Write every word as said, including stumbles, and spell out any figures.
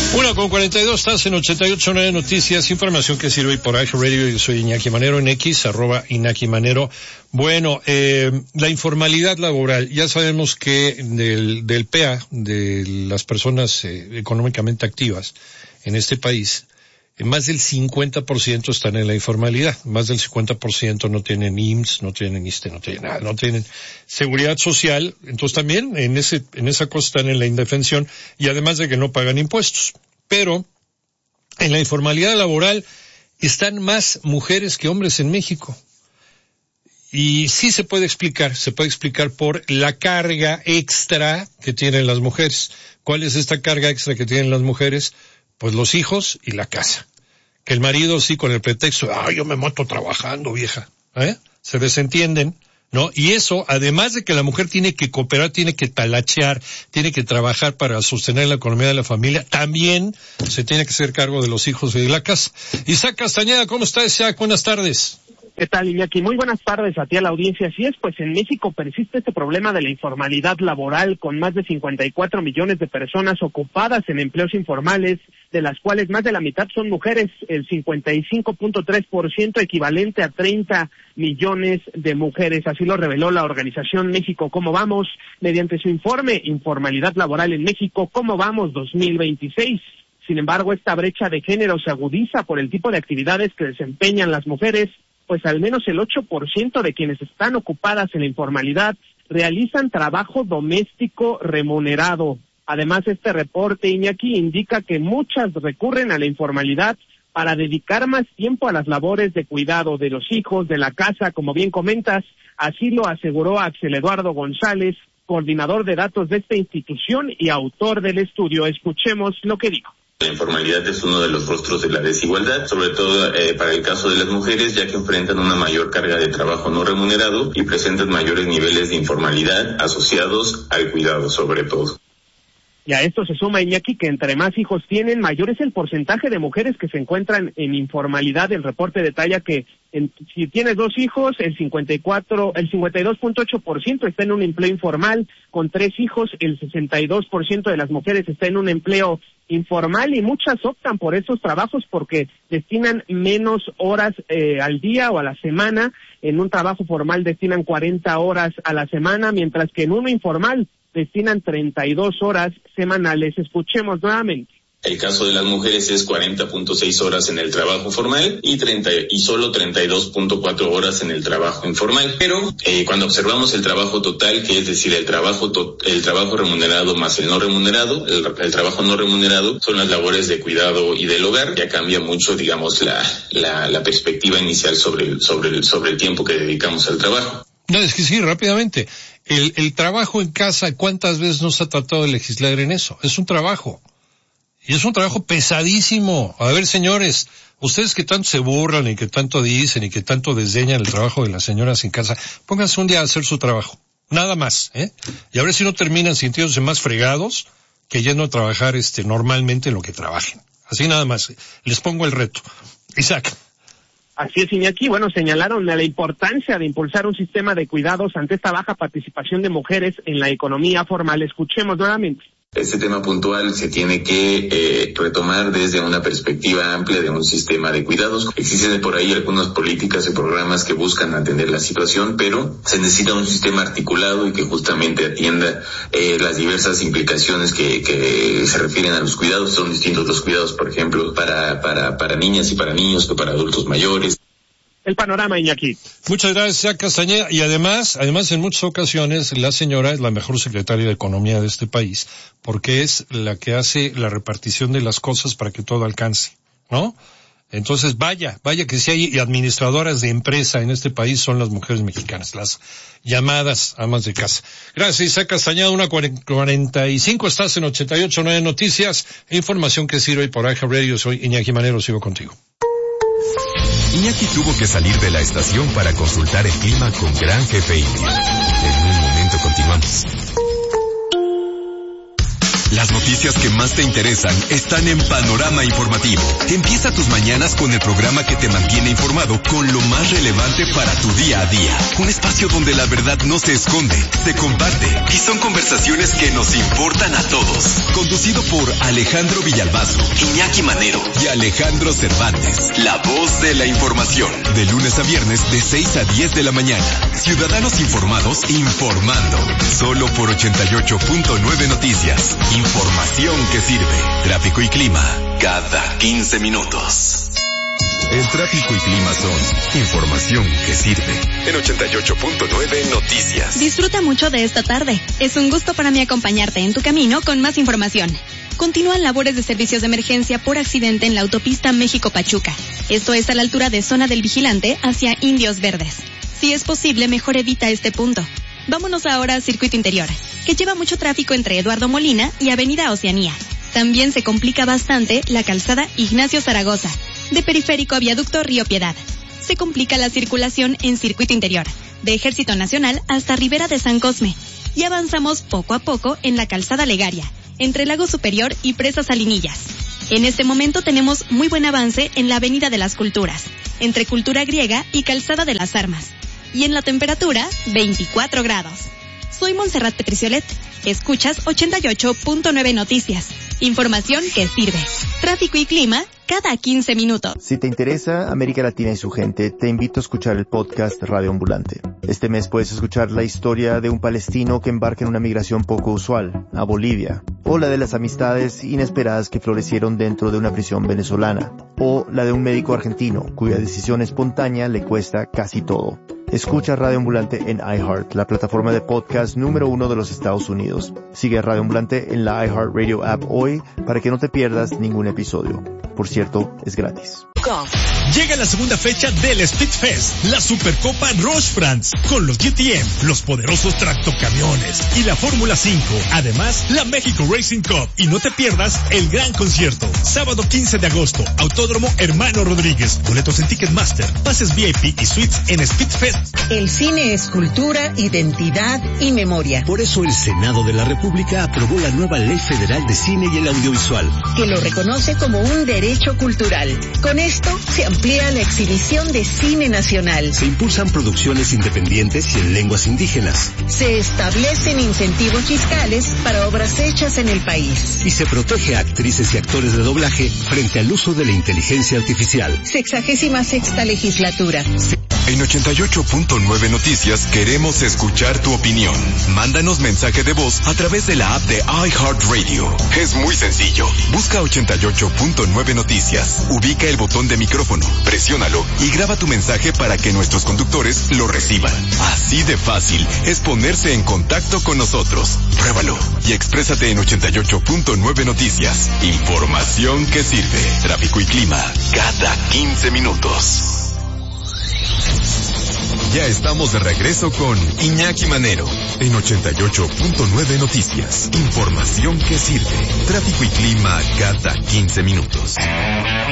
Una con cuarenta y dos, estás en ochenta y ocho punto nueve Noticias, información que sirve por iHeart Radio. Yo soy Iñaki Manero en X, arroba Iñaki Manero. Bueno, eh, la informalidad laboral, ya sabemos que del, del P A, de las personas eh, económicamente activas en este país, eh, más del cincuenta por ciento están en la informalidad, más del cincuenta por ciento no tienen I M S S, no tienen I S S S T E, no tienen nada, no tienen seguridad social, entonces también en ese, en esa cosa están en la indefensión, y además de que no pagan impuestos. Pero en la informalidad laboral están más mujeres que hombres en México. Y sí se puede explicar, se puede explicar por la carga extra que tienen las mujeres. ¿Cuál es esta carga extra que tienen las mujeres? Pues los hijos y la casa. Que el marido sí con el pretexto, ah, yo me mato trabajando, vieja, ¿eh? Se desentienden, ¿no? Y eso, además de que la mujer tiene que cooperar, tiene que talachear, tiene que trabajar para sostener la economía de la familia, también se tiene que hacer cargo de los hijos y de la casa. Isaac Castañeda, ¿cómo está, Isaac? Buenas tardes. ¿Qué tal, Iñaki? Muy buenas tardes a ti, a la audiencia. Así es, pues en México persiste este problema de la informalidad laboral, con más de cincuenta y cuatro millones de personas ocupadas en empleos informales, de las cuales más de la mitad son mujeres, el cincuenta y cinco punto tres por ciento, equivalente a treinta millones de mujeres. Así lo reveló la organización México Cómo Vamos, mediante su informe Informalidad Laboral en México, Cómo Vamos dos mil veintiséis. Sin embargo, esta brecha de género se agudiza por el tipo de actividades que desempeñan las mujeres, pues al menos el ocho por ciento de quienes están ocupadas en la informalidad realizan trabajo doméstico remunerado. Además, este reporte, Iñaki, indica que muchas recurren a la informalidad para dedicar más tiempo a las labores de cuidado de los hijos, de la casa, como bien comentas. Así lo aseguró Axel Eduardo González, coordinador de datos de esta institución y autor del estudio. Escuchemos lo que dijo. La informalidad es uno de los rostros de la desigualdad, sobre todo eh, para el caso de las mujeres, ya que enfrentan una mayor carga de trabajo no remunerado y presentan mayores niveles de informalidad asociados al cuidado, sobre todo. Y a esto se suma, Iñaki, que entre más hijos tienen, mayor es el porcentaje de mujeres que se encuentran en informalidad. El reporte detalla que en, si tienes dos hijos, el cincuenta y cuatro, el cincuenta y dos punto ocho por ciento está en un empleo informal. Con tres hijos, el sesenta y dos por ciento de las mujeres está en un empleo informal, y muchas optan por esos trabajos porque destinan menos horas eh, al día o a la semana. En un trabajo formal destinan cuarenta horas a la semana, mientras que en uno informal destinan treinta y dos horas semanales. Escuchemos nuevamente. El caso de las mujeres es cuarenta punto seis horas en el trabajo formal y treinta y solo treinta y dos punto cuatro horas en el trabajo informal. Pero eh, cuando observamos el trabajo total, que es decir, el trabajo to- el trabajo remunerado más el no remunerado, el, el trabajo no remunerado son las labores de cuidado y del hogar, ya cambia mucho, digamos, la la, la perspectiva inicial sobre el, sobre el, sobre el tiempo que dedicamos al trabajo. No, es que sí, rápidamente. El, el trabajo en casa, ¿cuántas veces nos ha tratado de legislar en eso? Es un trabajo. Y es un trabajo pesadísimo. A ver, señores, ustedes que tanto se burlan y que tanto dicen y que tanto desdeñan el trabajo de las señoras en casa, pónganse un día a hacer su trabajo. Nada más, ¿eh? Y a ver si no terminan sintiéndose más fregados que yendo a trabajar este normalmente en lo que trabajen. Así nada más. Les pongo el reto. Isaac. Así es, Iñaki. Bueno, señalaron la importancia de impulsar un sistema de cuidados ante esta baja participación de mujeres en la economía formal. Escuchemos nuevamente. Este tema puntual se tiene que eh, retomar desde una perspectiva amplia de un sistema de cuidados. Existen por ahí algunas políticas y programas que buscan atender la situación, pero se necesita un sistema articulado y que justamente atienda eh, las diversas implicaciones que, que se refieren a los cuidados. Son distintos los cuidados, por ejemplo, para, para, para niñas y para niños que para adultos mayores. El panorama, Iñaki. Muchas gracias, Isaac Castañeda. Y además, además en muchas ocasiones la señora es la mejor secretaria de Economía de este país, porque es la que hace la repartición de las cosas para que todo alcance, ¿no? Entonces, vaya, vaya que si hay administradoras de empresa en este país son las mujeres mexicanas, las llamadas amas de casa. Gracias, Isaac Castañeda, una cuarenta y cinco, estás en ochenta y ocho punto nueve Noticias, información que sirve por iHeart Radio. Soy Iñaki Manero, sigo contigo. Iñaki tuvo que salir de la estación para consultar el clima con Gran Jefe Indio. En un momento continuamos. Las noticias que más te interesan están en Panorama Informativo. Empieza tus mañanas con el programa que te mantiene informado con lo más relevante para tu día a día. Un espacio donde la verdad no se esconde, se comparte y son conversaciones que nos importan a todos. Conducido por Alejandro Villalbazo, Iñaki Manero y Alejandro Cervantes. La voz de la información. De lunes a viernes de seis a diez de la mañana. Ciudadanos informados informando. Solo por ochenta y ocho punto nueve Noticias. Información que sirve. Tráfico y clima cada quince minutos. El tráfico y clima son información que sirve. En ochenta y ocho punto nueve Noticias. Disfruta mucho de esta tarde. Es un gusto para mí acompañarte en tu camino con más información. Continúan labores de servicios de emergencia por accidente en la autopista México-Pachuca. Esto es a la altura de Zona del Vigilante hacia Indios Verdes. Si es posible, mejor evita este punto. Vámonos ahora a Circuito Interior, que lleva mucho tráfico entre Eduardo Molina y Avenida Oceanía. También se complica bastante la calzada Ignacio Zaragoza, de Periférico a Viaducto Río Piedad. Se complica la circulación en Circuito Interior, de Ejército Nacional hasta Ribera de San Cosme. Y avanzamos poco a poco en la calzada Legaria, entre Lago Superior y Presa Salinillas. En este momento tenemos muy buen avance en la Avenida de las Culturas, entre Cultura Griega y Calzada de las Armas. Y en la temperatura, veinticuatro grados. Soy Montserrat Petriciolet. Escuchas ochenta y ocho punto nueve Noticias. Información que sirve. Tráfico y clima cada quince minutos. Si te interesa América Latina y su gente, te invito a escuchar el podcast Radio Ambulante. Este mes puedes escuchar la historia de un palestino que embarca en una migración poco usual, a Bolivia, o la de las amistades inesperadas que florecieron dentro de una prisión venezolana, o la de un médico argentino cuya decisión espontánea le cuesta casi todo. Escucha Radio Ambulante en iHeart, la plataforma de podcast número uno de los Estados Unidos. Sigue Radio Ambulante en la iHeartRadio app hoy para que no te pierdas ningún episodio. Por cierto, es gratis. Llega la segunda fecha del Speed Fest, la Supercopa Roche France, con los G T M, los poderosos tractocamiones y la Fórmula cinco. Además, la México Racing Cup. Y no te pierdas el gran concierto. Sábado quince de agosto, Autódromo Hermano Rodríguez. Boletos en Ticketmaster, pases V I P y suites en Speed Fest. El cine es cultura, identidad y memoria. Por eso el Senado de la República aprobó la nueva Ley Federal de Cine y el Audiovisual, que lo reconoce como un derecho cultural. Con esto se amplía la exhibición de cine nacional. Se impulsan producciones independientes y en lenguas indígenas. Se establecen incentivos fiscales para obras hechas en el país. Y se protege a actrices y actores de doblaje frente al uso de la inteligencia artificial. Sexagésima sexta legislatura. En ochenta y ocho punto nueve Noticias queremos escuchar tu opinión. Mándanos mensaje de voz a través de la app de iHeartRadio. Es muy sencillo. Busca ochenta y ocho punto nueve Noticias. Ubica el botón de micrófono, presiónalo y graba tu mensaje para que nuestros conductores lo reciban. Así de fácil es ponerse en contacto con nosotros. Pruébalo y exprésate en ochenta y ocho punto nueve Noticias. Información que sirve. Tráfico y clima cada quince minutos. Ya estamos de regreso con Iñaki Manero en ochenta y ocho punto nueve Noticias. Información que sirve. Tráfico y clima cada quince minutos.